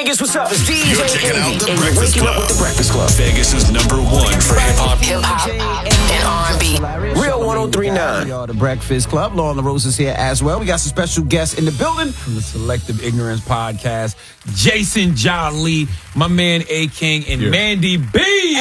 Vegas, what's up? It's DJ You're checking out Envy, The and you're Breakfast waking Club. up with The Breakfast Club. Vegas' #1 for hip-hop. And R&B. Real 103.9. Y'all, The Breakfast Club. Law on the Roses here as well. We got some special guests in the building from the Selective Ignorance Podcast. Jason Jolly, my man A King, and Mandy B.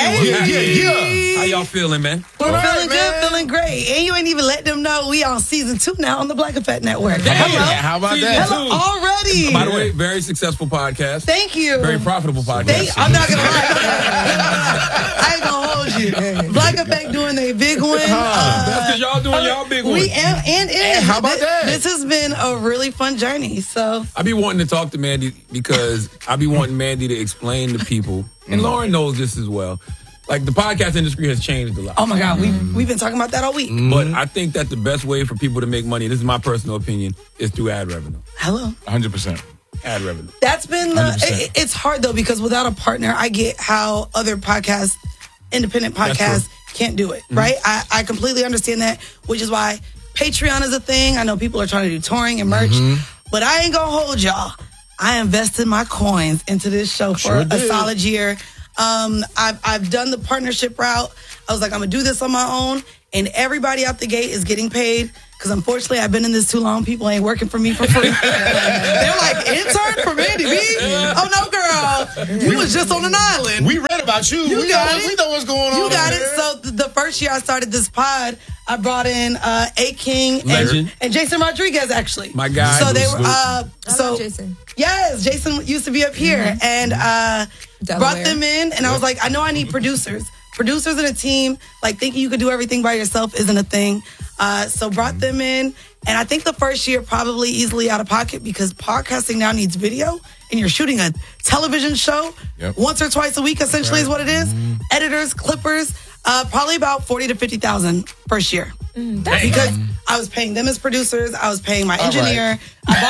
How y'all feeling, man? We're feeling good, feeling great. And you ain't even let them know we on season 2 now on the Black Effect Network. How about Hello, that? already. By the way, very successful podcast. Thank you. Very profitable podcast. I'm not going to lie. I ain't going to hold you. Black Effect doing their big one. That's because y'all doing y'all big one. How about that? This has been a really fun journey. So I be wanting to talk to Mandy because I be wanting Mandy to explain to people, and Lauren knows this as well. Like, the podcast industry has changed a lot. oh my God, we've been talking about that all week. But I think that the best way for people to make money, this is my personal opinion, is through ad revenue. Hello. 100%. Ad revenue. That's been 100%. it's hard though, because without a partner, I get how other podcasts, independent podcasts, can't do it. Right? I completely understand that, which is why Patreon is a thing. I know people are trying to do touring and merch, but I ain't gonna hold y'all. I invested my coins into this show for a solid year. I've done the partnership route. I was like, I'm gonna do this on my own, and everybody out the gate is getting paid. Because unfortunately, I've been in this too long. People ain't working for me for free. They're like, intern for Mandy B? Oh, no, girl. You was just on an island. We read about you. We know what's going on. You got it. So the first year I started this pod, I brought in A King and Jason Rodriguez, actually. My guy. So they were. I love Jason. Yes, Jason used to be up here, and brought them in. And I was like, I know I need producers. Producers in a team, like thinking you could do everything by yourself isn't a thing. So brought them in. And I think the first year probably easily out of pocket, because podcasting now needs video, and you're shooting a television show once or twice a week, essentially is what it is. Editors, clippers, probably about 40 to 50,000 first year. Because I was paying them as producers, I was paying my engineer.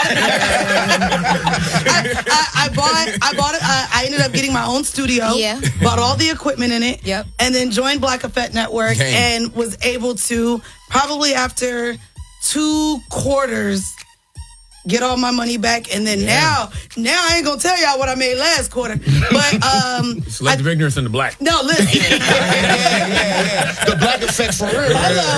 I ended up getting my own studio. Bought all the equipment in it. And then joined Black Effect Network and was able to, probably after 2 quarters, get all my money back. And then now I ain't gonna tell y'all what I made last quarter. But Selective ignorance in the black. No, listen. The Black Effect for real.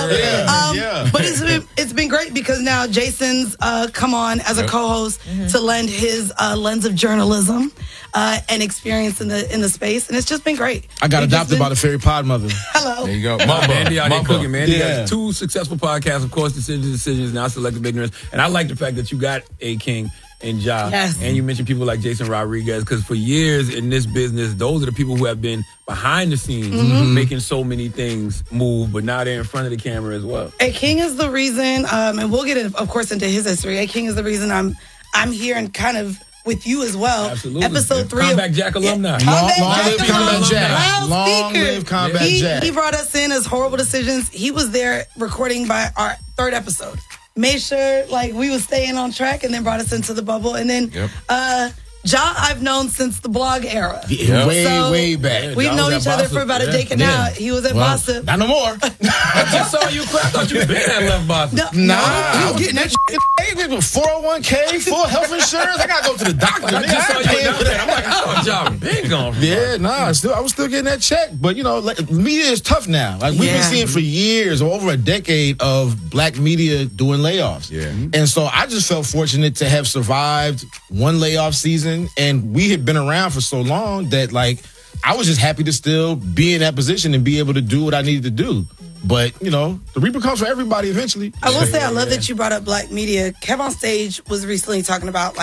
But it's been great, because now Jason's come on as a co-host to lend his lens of journalism and experience in the space, and it's just been great. I got adopted by the fairy pod mother. Hello. There you go. Mandy out there cooking. Mandy Yeah. has 2 successful podcasts, of course, Decisions, now Selective Ignorance. And I like the fact that you got A King and Ja. Yes. And you mentioned people like Jason Rodriguez, because for years in this business, those are the people who have been behind the scenes making so many things move, but now they're in front of the camera as well. A King is the reason, and we'll get, of course, into his history. A King is the reason I'm here, and kind of with you as well. Absolutely. Episode 3. Combat Jack alumni. Long live Combat Jack. Long live Combat Jack. He brought us in as Horrible Decisions. He was there recording by our 3rd episode. Made sure we was staying on track, and then brought us into the bubble. And then Ja, I've known since the blog era. Way back. We've known each other for about a decade now. He was at Bossip. Not no more. I just saw you crap. I thought you been at left Boston. Nah, you getting that shit. 401k, full health insurance. I gotta go to the doctor. I just saw you down there. I'm like, I thought y'all been gone. I was still getting that check. But media is tough now. Like, we've been seeing for years, over a decade, of black media doing layoffs. And so I just felt fortunate to have survived one layoff season, and we had been around for so long that I was just happy to still be in that position and be able to do what I needed to do. But, the reaper comes for everybody eventually. I will say I love that you brought up black media. Kev on Stage was recently talking about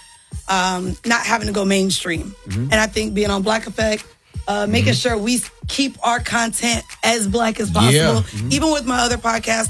not having to go mainstream. And I think being on Black Effect, making sure we keep our content as black as possible. Even with my other podcasts,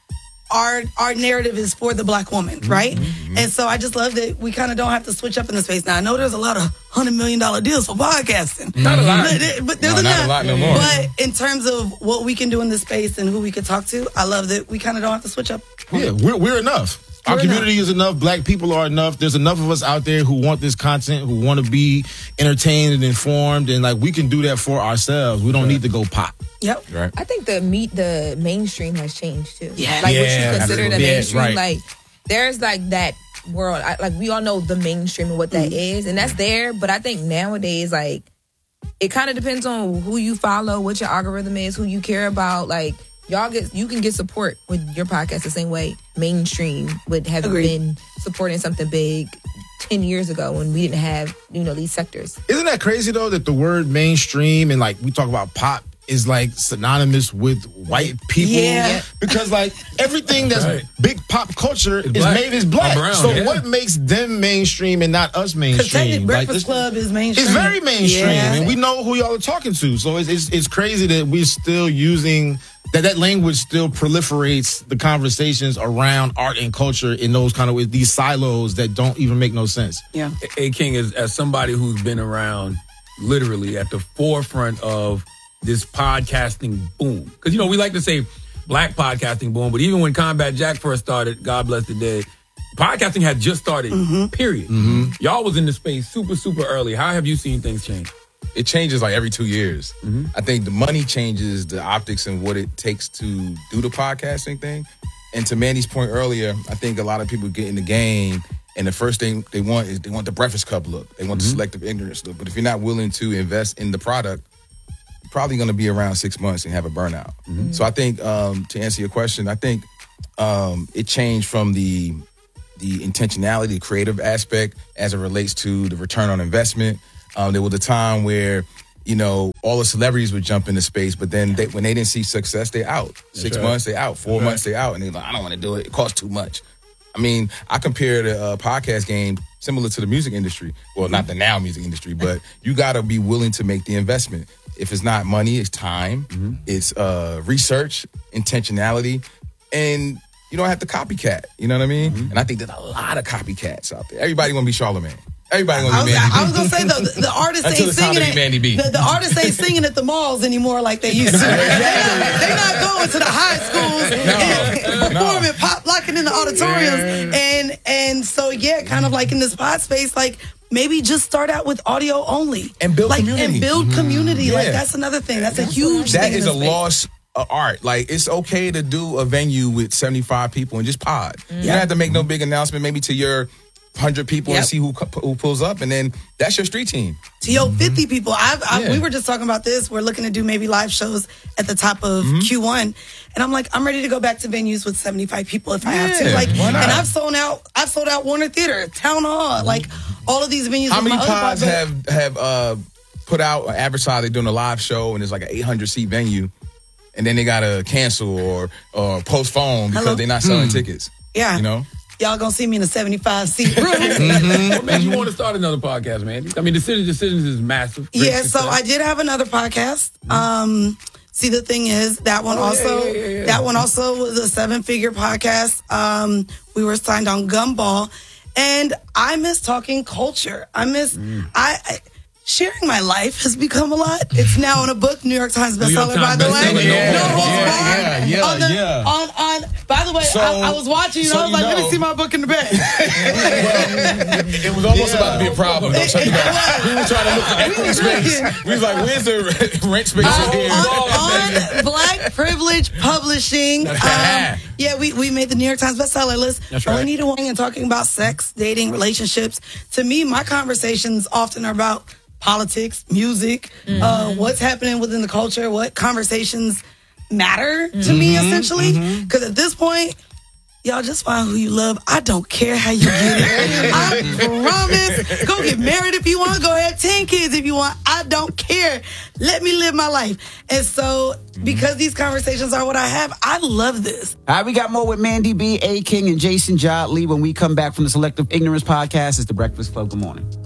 our narrative is for the black woman, right? And so I just love that we kind of don't have to switch up in the space. Now, I know there's a lot of $100 million deals for podcasting. Not a lot. But there's enough. Not a lot no more. But in terms of what we can do in this space and who we could talk to, I love that we kind of don't have to switch up. Yeah, we're enough. Our community is enough. Black people are enough. There's enough of us out there who want this content, who want to be entertained and informed, and we can do that for ourselves. We don't need to go pop. Yep. Right. I think the mainstream has changed too. Yeah. What you consider the mainstream, right. there's that world. We all know the mainstream and what that is, and that's there. But I think nowadays, like, it kind of depends on who you follow, what your algorithm is, who you care about. Like, you can get support with your podcast the same way mainstream would have been supporting something big 10 years ago when we didn't have, these sectors. Isn't that crazy though that the word mainstream and like we talk about pop is like synonymous with white people? Yeah. Because like everything that's big pop culture is black. Brown, so what makes them mainstream and not us mainstream? Breakfast Club is mainstream. It's very mainstream, Yeah. and we know who y'all are talking to. So it's crazy that we're still using that language still proliferates the conversations around art and culture in those kind of ways, these silos that don't even make no sense. Yeah. A King, as somebody who's been around literally at the forefront of this podcasting boom. Because, we like to say black podcasting boom, but even when Combat Jack first started, God bless the dead, podcasting had just started, period. Y'all was in the space super, super early. How have you seen things change? It changes like every 2 years. I think the money changes the optics and what it takes to do the podcasting thing. And to Mandy's point earlier, I think a lot of people get in the game and the first thing they want is they want the Breakfast Club look. They want the selective ignorance look. But if you're not willing to invest in the product, you're probably going to be around 6 months and have a burnout. So I think to answer your question, I think it changed from the intentionality, the creative aspect as it relates to the return on investment. There was a time where, all the celebrities would jump into space, but then when they didn't see success, they out. 6 months, they out. 4 months, they out. And they're like, I don't want to do it. It costs too much. I mean, I compare the podcast game similar to the music industry. Well, not the now music industry, but you got to be willing to make the investment. If it's not money, it's time. It's research, intentionality, and you don't have to copycat. You know what I mean? And I think there's a lot of copycats out there. Everybody want to be Charlamagne. Everybody want to be Mandy B. I was going to say, the artists ain't singing it. Mandy B. The artists ain't singing at the malls anymore like they used to. They're not going to the high schools and performing, pop locking in the auditoriums. And so, kind of like in this pod space, like, maybe just start out with audio only. And build community. And build community. Like, that's another thing. That's a huge thing. That is in a this space. lost art. Like, it's okay to do a venue with 75 people and just pod. You don't have to make no big announcement, maybe to your 100 people and see who pulls up, and then that's your street team. To your 50 people. We were just talking about this. We're looking to do maybe live shows at the top of Q1. And I'm like, I'm ready to go back to venues with 75 people if I have to. Like, and I've sold out Warner Theater, Town Hall, like all of these venues. How many pods have put out or advertised they're doing a live show and it's like an 800 seat venue, and then they gotta cancel or postpone because they're not selling tickets? Yeah. Y'all gonna see me in a 75-seat room. What made you want to start another podcast, man? I mean, Decisions is massive. So I did have another podcast. See, the thing is, that one also was a 7-figure podcast. We were signed on Gumball, and I miss talking culture. I miss sharing my life has become a lot. It's now in a book, New York Times bestseller, by the way. By the way, I was watching, I was like, let me see my book in the bag. It was almost about to be a problem. Don't tell you that. We were trying to look for equity space. We was like, where's the rent space here? On Black Privilege Publishing. We made the New York Times bestseller list. That's right. Anita Wang and talking about sex, dating, relationships. To me, my conversations often are about politics, music, what's happening within the culture, what conversations matter to me, essentially. Because at this point, y'all just find who you love. I don't care how you get it. I promise. Go get married if you want. Go have 10 kids if you want. I don't care. Let me live my life. And so, because these conversations are what I have, I love this. All right, we got more with Mandy B, A King, and Jason Lee when we come back from the Selective Ignorance Podcast. It's The Breakfast Club. Good morning.